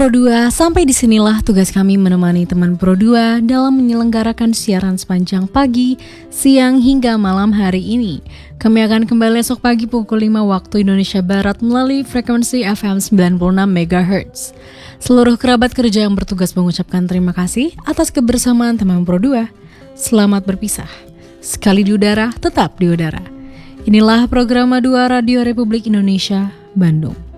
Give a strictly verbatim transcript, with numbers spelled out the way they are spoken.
Pro dua, sampai disinilah tugas kami menemani teman Pro dua dalam menyelenggarakan siaran sepanjang pagi, siang hingga malam hari ini. Kami akan kembali esok pagi pukul lima waktu Indonesia Barat melalui frekuensi F M sembilan puluh enam megahertz. Seluruh kerabat kerja yang bertugas mengucapkan terima kasih atas kebersamaan teman Pro dua. Selamat berpisah. Sekali di udara, tetap di udara. Inilah program dua Radio Republik Indonesia, Bandung.